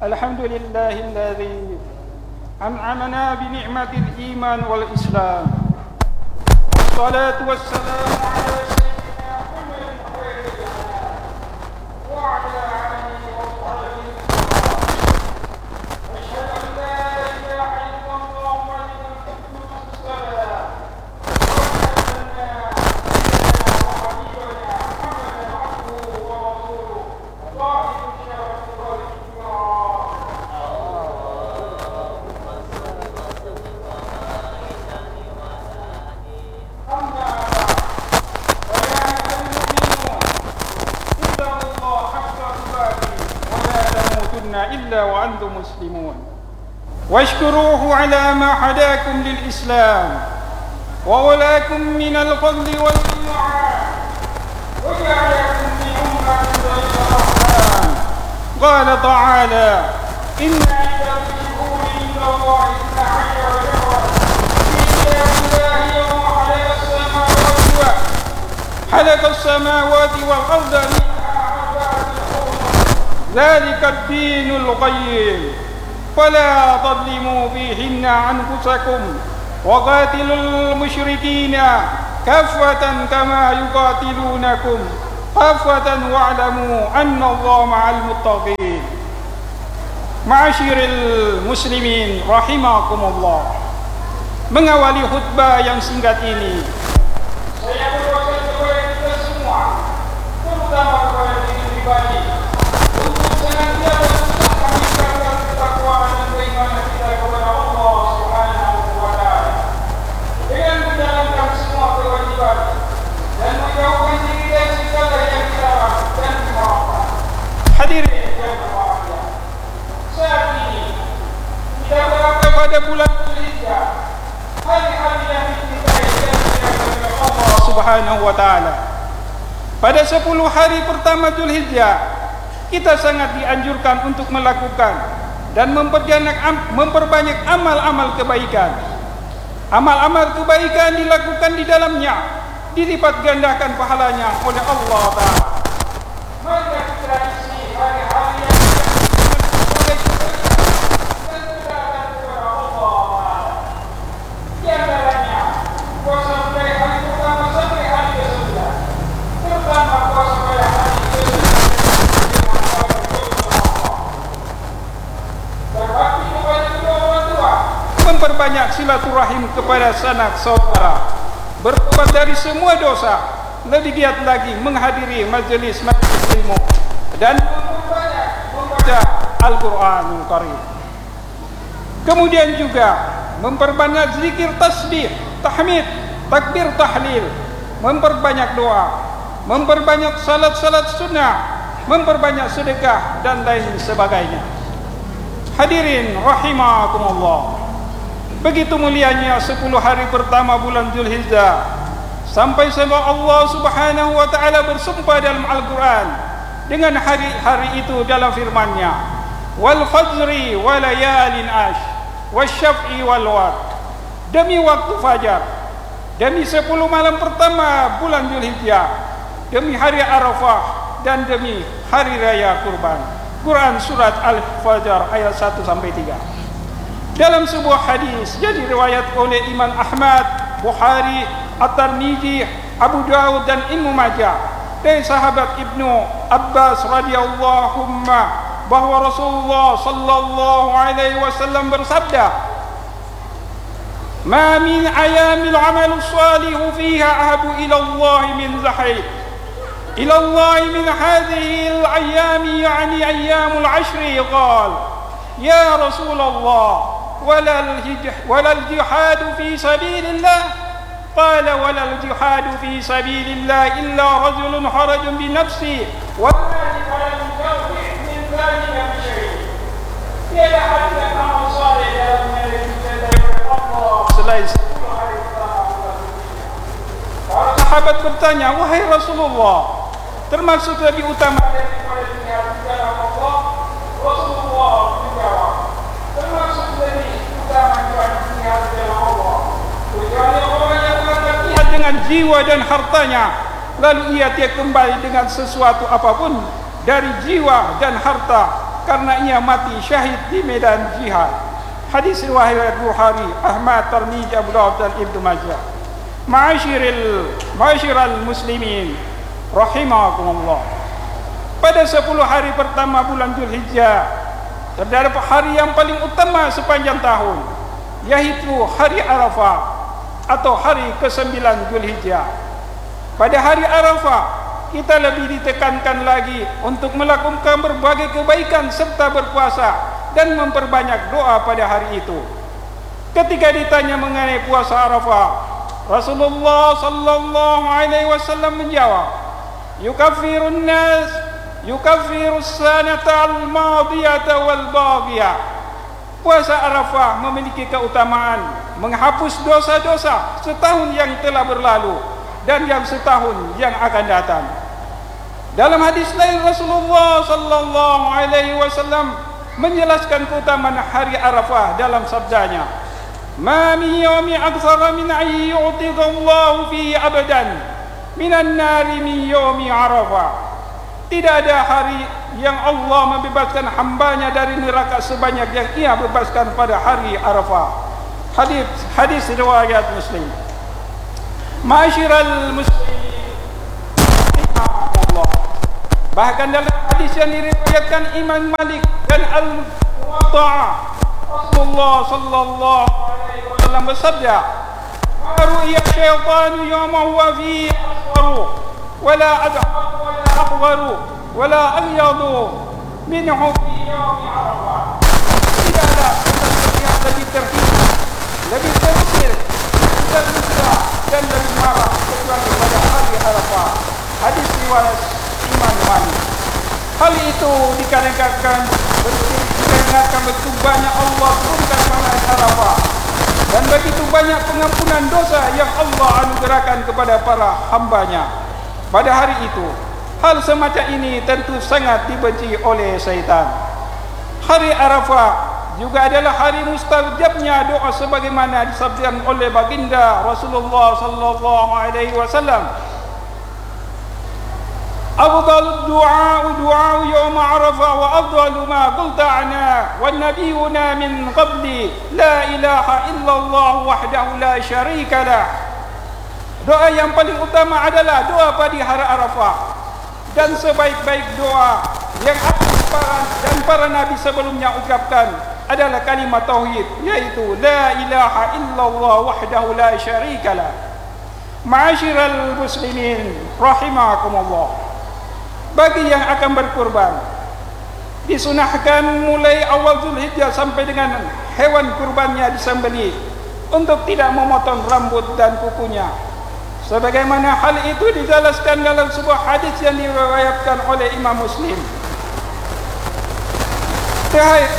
الحمد لله الذي أنعمنا بنعمة الإيمان والإسلام، والصلاة والسلام على سيدنا محمد خير الأنام وعلى آله وصحبه. أشهد أن لا إله إلا الله ولي القدوس السلام، وأشهد أن سيدنا وحبيبنا محمدا عبده ورسوله صاحب الشرف والإكرام. إلا وأنتم مسلمون، واشكروه على ما هداكم للإسلام وولاكم من الفضل والإنعام وجعلكم من أمة غير الرحمن. قال تعالى: إن عدة الشهور عند الله 12 شهرا في كتاب الله يوم خلق السماوات والأرض ذلك الدين القيم فلا تظلموا فيهن أنفسكم وقاتلوا المشركين كافة كما يقاتلونكم كافة واعلموا أن الله مع المتقين. Ma'asyiral muslimin rahimakumullah. Mengawali khutbah yang singkat ini, saya berdoa kepada kita semua, terutama kepada diri pribadi, hadirin yang berbahagia. Saat ini kita berada pada bulan Dzulhijjah, hari-hari yang dicintai oleh Allah Subhanahu wa taala. Pada 10 hari pertama Dzulhijjah, kita sangat dianjurkan untuk melakukan dan memperbanyak amal-amal kebaikan. Amal-amal kebaikan dilakukan di dalamnya dilipat gandakan pahalanya oleh Allah Ta'ala. Maka kita isi hari-hari yang oleh dan keberatan kepada Allah Ta'ala. Di antaranya puasa mulai hari pertama sampai hari ke-9, terutama puasa pada hari ke-9 berbakti kepada kedua orang tua, memperbanyak silaturahim kepada sanak saudara, bertobat dari semua dosa, lebih giat lagi menghadiri majelis ilmu dan memperbanyak membaca Al-Quranul Karim. Kemudian juga memperbanyak zikir tasbih, tahmid, takbir, tahlil, memperbanyak doa, memperbanyak salat-salat sunnah, memperbanyak sedekah dan lain sebagainya. Hadirin rahimakumullah, begitu mulianya 10 hari pertama bulan Dzulhijjah, sampai-sampai Allah Subhanahu wa taala bersumpah dalam Al-Quran dengan hari-hari itu dalam firman-Nya, wal fajri wa layalin ash wasyaf'i wal wad, demi waktu fajar, demi 10 malam pertama bulan Dzulhijjah, demi hari Arafah, dan demi hari raya kurban. Quran surat Al-Fajr ayat 1 sampai 3. Dalam sebuah hadis yang diriwayat oleh Imam Ahmad, Bukhari, At-Tirmidzi, Abu Dawud dan Ibnu Majah dari sahabat Ibnu Abbas radhiyallahu anhu bahwa Rasulullah sallallahu alaihi wasallam bersabda, "Ma min ayamil amal salih fiha ahabu ila Allah min zahri ila Allah min hadhihi al-ayyam yani ayyamul 'ashri." Qala: "Ya Rasulullah, ولا الجهاد في سبيل الله." قال: "ولا الجهاد في سبيل الله إلا رجل خرج بنفسه ومال فلم يرجع من ذلك بشيء." Tiada hari yang amal saleh dalam menyelesaikan Allah selain 10 hari pertama bulan Dzulhijjah. Para sahabat bertanya, "Wahai Rasulullah, termasuk lebih utama daripada jihad di jalan Allah?" Rasulullah menjawab, "Termasuk lebih utama daripada jihad di jalan Allah kecuali orang yang melakukan jihad dengan jiwa dan hartanya, lalu ia kembali dengan sesuatu apapun dari jiwa dan harta karena ia mati syahid di medan jihad. Hadis riwayat Bukhari, Ahmad, Tirmidzi, Abu Dawud dan Ibnu Majah. Ma'asyiral muslimin rahimakumullah. Pada 10 hari pertama bulan Zulhijjah terdapat hari yang paling utama sepanjang tahun, yaitu hari Arafah atau hari ke-9 Zulhijjah. Pada hari Arafah kita lebih ditekankan lagi untuk melakukan berbagai kebaikan serta berpuasa dan memperbanyak doa pada hari itu. Ketika ditanya mengenai puasa Arafah, Rasulullah sallallahu alaihi wasallam menjawab, Yukaffiru sanata al-madiyata wal-baghiyah. Puasa Arafah memiliki keutamaan menghapus dosa-dosa setahun yang telah berlalu dan yang setahun yang akan datang. Dalam hadis lain Rasulullah sallallahu alaihi wasallam menjelaskan keutamaan hari Arafah dalam sabdanya, "Ma min yawmi aktsara min an yu'tiqa Allahu fihi abadan minan nari min yawmi Arafah." Tidak ada hari yang Allah membebaskan hambanya dari neraka sebanyak yang ia bebaskan pada hari Arafah. Hadis riwayat Muslim. Ma'asyiral muslimin, Allah. Bahkan dalam hadis yang diriwayatkan Imam Malik dan Al-Muwatta', Rasulullah sallallahu alaihi wasallam bersabda, "Ru'ya syaitanu yawma huwa fi aswaru wala adhar wala akhwaru wala abyadu minhu fi yawmi Arafah." Tidaklah sesuatu yang lebih terhina, lebih terusir, dan mesra dan lebih marah kecuali pada hari Arafah. Hadis riwayat Imam Malik. Hal itu dikarenakan begitu banyak Allah turunkan pada Arafah dan begitu banyak pengampunan dosa yang Allah anugerahkan kepada para hambanya pada hari itu. Hal semacam ini tentu sangat dibenci oleh syaitan. Hari Arafah juga adalah hari mustajabnya doa sebagaimana disabdakan oleh baginda Rasulullah sallallahu alaihi wasallam, "Afdalud du'a yawm Arafah wa afdalu ma qulta ana wan nabiyuna min qabli la ilaha illallah wahdahu la syarika lah." Doa yang paling utama adalah doa pada hari Arafah, dan sebaik-baik doa yang para nabi sebelumnya ucapkan adalah kalimat tauhid, yaitu la ilaha illallah wahdahu la syarika lah. Ma'asyiral muslimin rahimakumullah. Bagi yang akan berkurban, disunahkan mulai awal Zulhijjah sampai dengan hewan kurbannya disembelih untuk tidak memotong rambut dan kukunya, sebagaimana hal itu dijelaskan dalam sebuah hadis yang diriwayatkan oleh Imam Muslim.